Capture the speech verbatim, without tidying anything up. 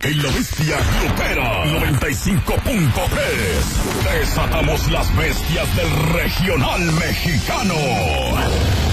en La Bestia Grupera noventa y cinco punto tres. Desatamos las bestias del regional mexicano.